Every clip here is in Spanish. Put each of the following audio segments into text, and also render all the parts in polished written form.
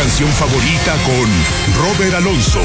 canción favorita con Robert Alonso.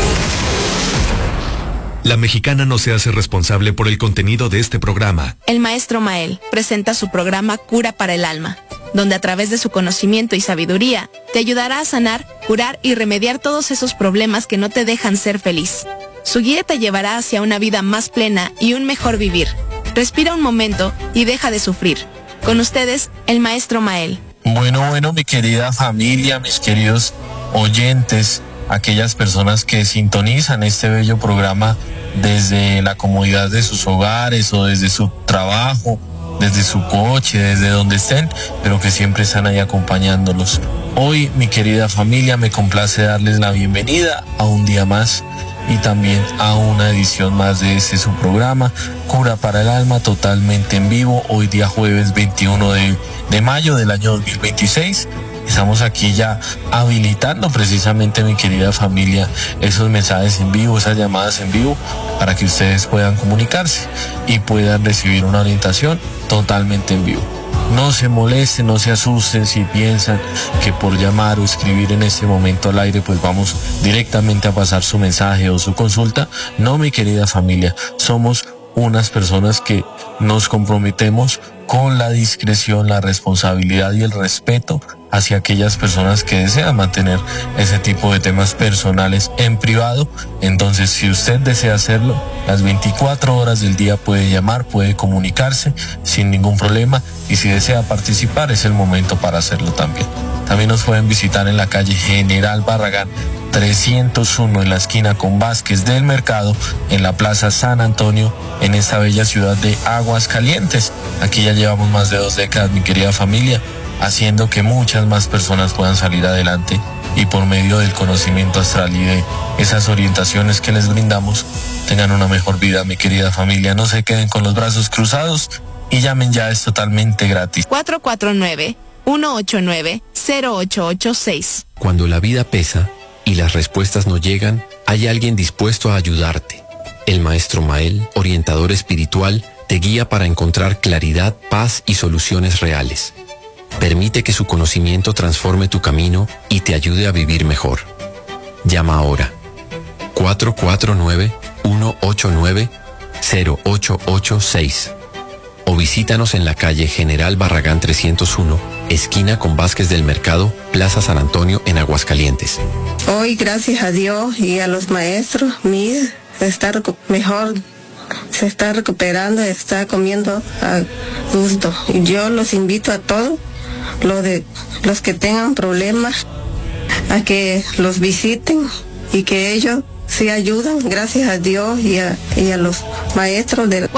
La Mexicana no se hace responsable por el contenido de este programa. El maestro Mael presenta su programa Cura para el Alma, donde a través de su conocimiento y sabiduría te ayudará a sanar, curar y remediar todos esos problemas que no te dejan ser feliz. Su guía te llevará hacia una vida más plena y un mejor vivir. Respira un momento y deja de sufrir. Con ustedes, el maestro Mael. Bueno, mi querida familia, mis queridos oyentes, aquellas personas que sintonizan este bello programa desde la comodidad de sus hogares o desde su trabajo, desde su coche, desde donde estén, pero que siempre están ahí acompañándolos. Hoy, mi querida familia, me complace darles la bienvenida a un día más y también a una edición más de su programa, Cura para el Alma, totalmente en vivo, hoy día jueves 21 de mayo del año 2026. Estamos aquí ya habilitando precisamente, mi querida familia, esos mensajes en vivo, esas llamadas en vivo, para que ustedes puedan comunicarse y puedan recibir una orientación totalmente en vivo. No se molesten, no se asusten si piensan que por llamar o escribir en este momento al aire pues vamos directamente a pasar su mensaje o su consulta. No, mi querida familia, somos unas personas que nos comprometemos con la discreción, la responsabilidad y el respeto hacia aquellas personas que desean mantener ese tipo de temas personales en privado. Entonces, si usted desea hacerlo, las 24 horas del día puede llamar, puede comunicarse sin ningún problema, y si desea participar es el momento para hacerlo también. También nos pueden visitar en la calle General Barragán 301 en la esquina con Vázquez del Mercado, en la Plaza San Antonio, en esta bella ciudad de Aguascalientes. Aquí ya llevamos más de 2 décadas, mi querida familia, haciendo que muchas más personas puedan salir adelante, y por medio del conocimiento astral y de esas orientaciones que les brindamos, tengan una mejor vida, mi querida familia. No se queden con los brazos cruzados y llamen ya, es totalmente gratis. 449-189-0886. Cuando la vida pesa y las respuestas no llegan, hay alguien dispuesto a ayudarte. El maestro Mael, orientador espiritual, te guía para encontrar claridad, paz y soluciones reales. Permite que su conocimiento transforme tu camino y te ayude a vivir mejor. Llama ahora. 449-189-0886. O visítanos en la calle General Barragán 301, esquina con Vázquez del Mercado, Plaza San Antonio, en Aguascalientes. Hoy, gracias a Dios y a los maestros, mi hija está mejor, se está recuperando, está comiendo a gusto. Y yo los invito a todos, los que tengan problemas, a que los visiten y que ellos se ayudan, gracias a Dios y a los maestros del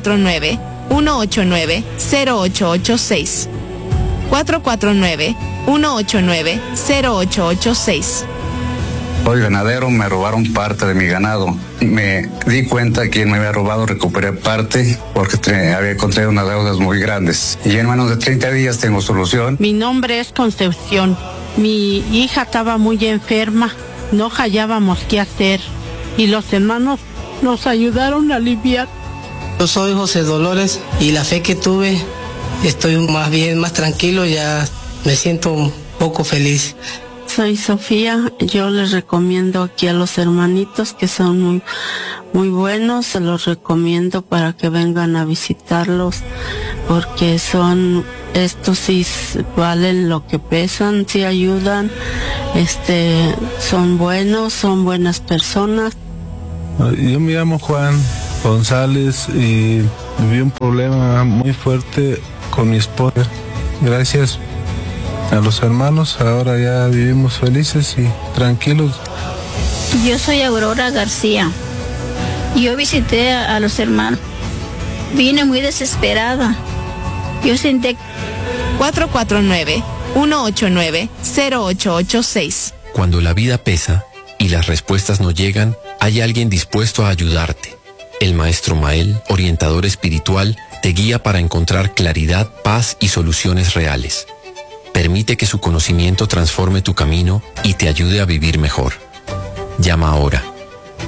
449-189-0886. 449-189-0886. Soy ganadero, me robaron parte de mi ganado. Me di cuenta que me había robado, recuperé parte porque había contraído unas deudas muy grandes. Y en menos de 30 días tengo solución. Mi nombre es Concepción. Mi hija estaba muy enferma, no hallábamos qué hacer y los hermanos nos ayudaron a aliviar. Yo soy José Dolores y la fe que tuve, estoy más tranquilo, ya me siento un poco feliz. Soy Sofía, yo les recomiendo aquí a los hermanitos que son muy, muy buenos, se los recomiendo para que vengan a visitarlos, porque estos sí valen lo que pesan, sí ayudan, son buenos, son buenas personas. Yo me llamo Juan González y viví un problema muy fuerte con mi esposa. Gracias a los hermanos, ahora ya vivimos felices y tranquilos. Yo soy Aurora García. Yo visité a los hermanos. Vine muy desesperada. Yo sentí... 449-189-0886. Cuando la vida pesa y las respuestas no llegan, hay alguien dispuesto a ayudarte. El maestro Mael, orientador espiritual, te guía para encontrar claridad, paz y soluciones reales. Permite que su conocimiento transforme tu camino y te ayude a vivir mejor. Llama ahora.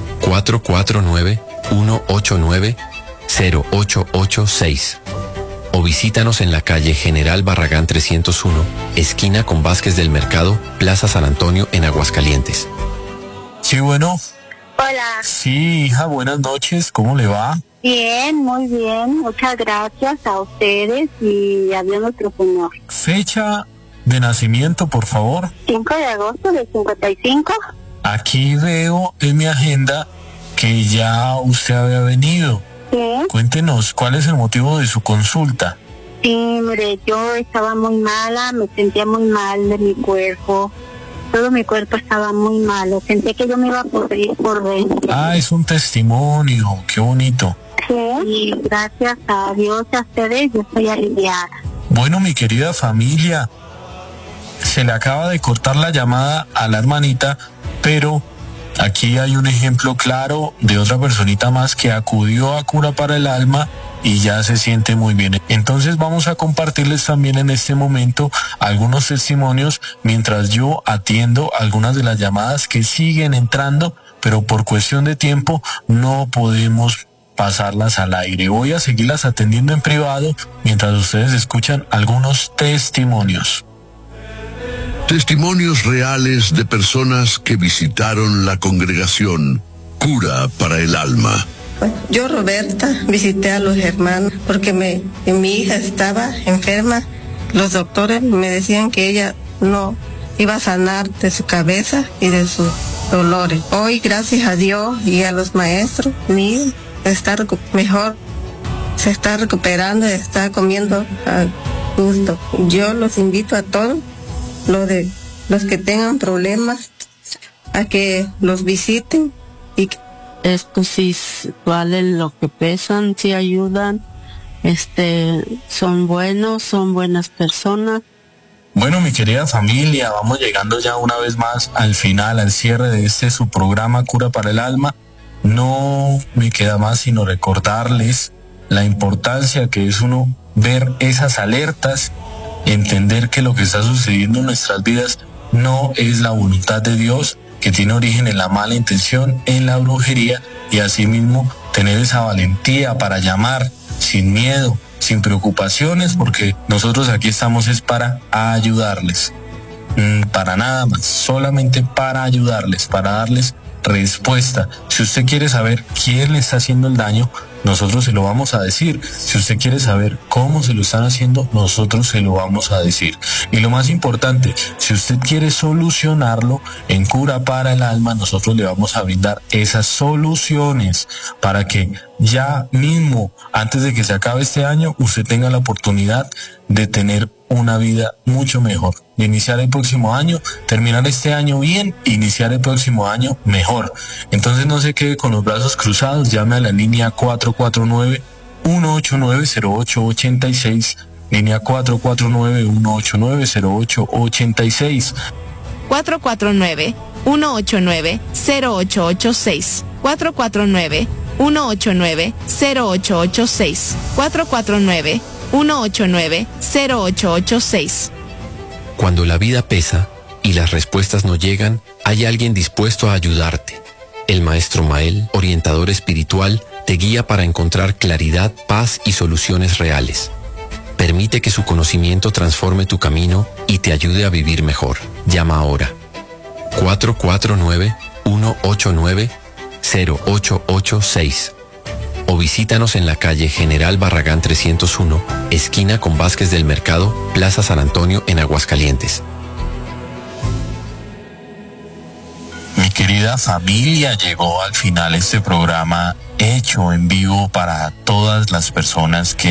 449-189-0886. o visítanos en la calle General Barragán 301, esquina con Vázquez del Mercado, Plaza San Antonio, en Aguascalientes. Sí, bueno. Hola. Sí, hija, buenas noches, ¿cómo le va? Bien, muy bien, muchas gracias a ustedes y a Dios nuestro Señor. Fecha de nacimiento, por favor. 5 de agosto del 55. Aquí veo en mi agenda que ya usted había venido. Sí. Cuéntenos, ¿cuál es el motivo de su consulta? Sí, mire, yo estaba muy mala, me sentía muy mal de mi cuerpo. Todo mi cuerpo estaba muy malo, sentí que yo me iba a podrir por dentro. Ah, es un testimonio, qué bonito. Sí, y gracias a Dios y a ustedes yo estoy aliviada. Bueno, mi querida familia, se le acaba de cortar la llamada a la hermanita, pero aquí hay un ejemplo claro de otra personita más que acudió a Cura para el Alma y ya se siente muy bien. Entonces vamos a compartirles también en este momento algunos testimonios mientras yo atiendo algunas de las llamadas que siguen entrando, pero por cuestión de tiempo no podemos pasarlas al aire. Voy a seguirlas atendiendo en privado mientras ustedes escuchan algunos testimonios. Testimonios reales de personas que visitaron la congregación Cura para el Alma. Yo, Roberta, visité a los hermanos porque mi hija estaba enferma. Los doctores me decían que ella no iba a sanar de su cabeza y de sus dolores. Hoy, gracias a Dios y a los maestros, mi hija está mejor, se está recuperando, está comiendo a gusto. Yo los invito a todos, los que tengan problemas, a que los visiten y estos sí valen lo que pesan, sí ayudan, son buenos, son buenas personas. Bueno, mi querida familia, vamos llegando ya una vez más al final, al cierre de su programa Cura para el Alma. No me queda más sino recordarles la importancia que es uno ver esas alertas, entender que lo que está sucediendo en nuestras vidas no es la voluntad de Dios, que tiene origen en la mala intención, en la brujería, y asimismo tener esa valentía para llamar sin miedo, sin preocupaciones, porque nosotros aquí estamos es para ayudarles, para nada más, solamente para ayudarles, para darles respuesta. Si usted quiere saber quién le está haciendo el daño, nosotros se lo vamos a decir. Si usted quiere saber cómo se lo están haciendo, nosotros se lo vamos a decir. Y lo más importante, si usted quiere solucionarlo, en Cura para el Alma nosotros le vamos a brindar esas soluciones para que ya mismo, antes de que se acabe este año, usted tenga la oportunidad de tener una vida mucho mejor, de iniciar el próximo año, terminar este año bien, iniciar el próximo año mejor. Entonces no se quede con los brazos cruzados, llame a la línea 449-189-0886, línea 449-189-0886. 449-189-0886, 449-189-0886, 449-189-0886. Cuando la vida pesa y las respuestas no llegan, hay alguien dispuesto a ayudarte. El Maestro Mael, orientador espiritual, te guía para encontrar claridad, paz y soluciones reales. Permite que su conocimiento transforme tu camino y te ayude a vivir mejor. Llama ahora. 449-189-0886 o visítanos en la calle General Barragán 301, esquina con Vázquez del Mercado, Plaza San Antonio, en Aguascalientes. Mi querida familia, llegó al final este programa hecho en vivo para todas las personas que